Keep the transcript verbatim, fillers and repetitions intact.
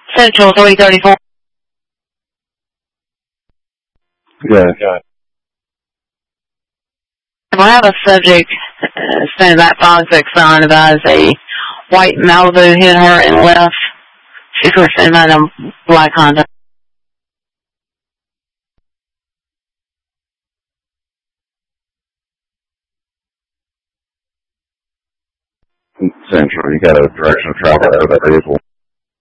Central three thirty-four. Yeah. yeah. I have a subject uh, spent about five six sign advised a white Malibu hit her and left. She's listening about a black Honda. Central, you got a direction of travel for that vehicle.